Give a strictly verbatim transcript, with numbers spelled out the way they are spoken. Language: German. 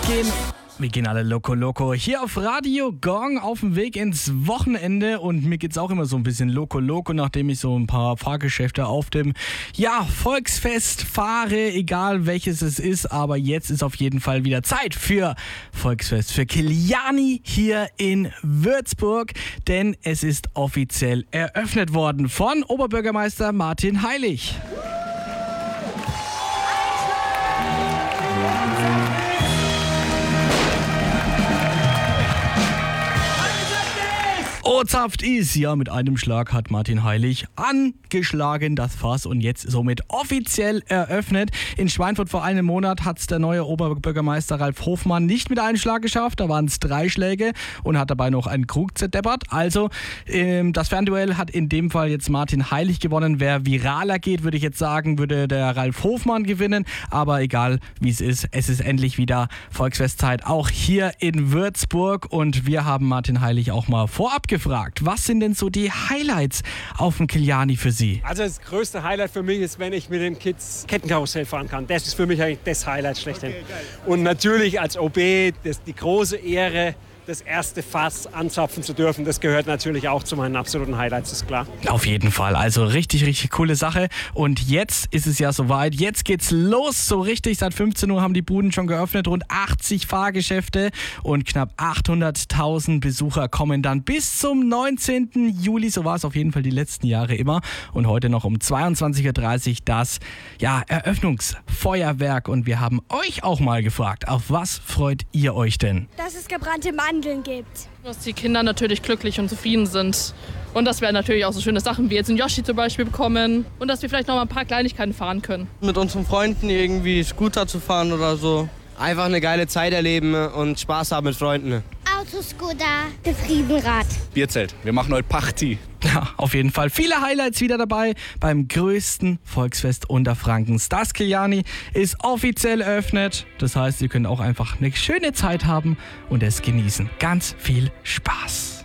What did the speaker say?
gehen. Wir gehen alle loco loco hier auf Radio Gong auf dem Weg ins Wochenende und mir geht's auch immer so ein bisschen loco loco, nachdem ich so ein paar Fahrgeschäfte auf dem ja Volksfest fahre, egal welches es ist, aber jetzt ist auf jeden Fall wieder Zeit für Volksfest, für Kiliani hier in Würzburg, denn es ist offiziell eröffnet worden von Oberbürgermeister Martin Heilig. Ozapft ist, ja, mit einem Schlag hat Martin Heilig angeschlagen das Fass und jetzt somit offiziell eröffnet. In Schweinfurt vor einem Monat hat es der neue Oberbürgermeister Ralf Hofmann nicht mit einem Schlag geschafft, da waren es drei Schläge und hat dabei noch einen Krug zerdeppert. Also ähm, das Fernduell hat in dem Fall jetzt Martin Heilig gewonnen. Wer viraler geht, würde ich jetzt sagen, würde der Ralf Hofmann gewinnen, aber egal wie es ist, es ist endlich wieder Volksfestzeit, auch hier in Würzburg und wir haben Martin Heilig auch mal vorab gefragt. Was sind denn so die Highlights auf dem Kiliani für Sie? Also das größte Highlight für mich ist, wenn ich mit den Kids Kettenkarussell fahren kann. Das ist für mich eigentlich das Highlight schlechthin. Okay, und natürlich als O B das, die große Ehre, das erste Fass anzapfen zu dürfen, das gehört natürlich auch zu meinen absoluten Highlights, ist klar. Auf jeden Fall, also richtig, richtig coole Sache. Und jetzt ist es ja soweit, jetzt geht's los, so richtig. Seit fünfzehn Uhr haben die Buden schon geöffnet, rund achtzig Fahrgeschäfte und knapp achthunderttausend Besucher kommen dann bis zum neunzehnten Juli. So war es auf jeden Fall die letzten Jahre immer. Und heute noch um zweiundzwanzig Uhr dreißig das ja, Eröffnungsfeuerwerk. Und wir haben euch auch mal gefragt, auf was freut ihr euch denn? Dass es gebrannte Mandeln gibt. Dass die Kinder natürlich glücklich und zufrieden sind. Und dass wir natürlich auch so schöne Sachen wie jetzt einen Yoshi zum Beispiel bekommen. Und dass wir vielleicht noch mal ein paar Kleinigkeiten fahren können. Mit unseren Freunden irgendwie Scooter zu fahren oder so. Einfach eine geile Zeit erleben und Spaß haben mit Freunden. Autoscooter, Getriebenrad. Bierzelt. Wir machen heute Party. Ja, auf jeden Fall. Viele Highlights wieder dabei beim größten Volksfest Unterfrankens. Das Kiliani ist offiziell eröffnet. Das heißt, ihr könnt auch einfach eine schöne Zeit haben und es genießen. Ganz viel Spaß.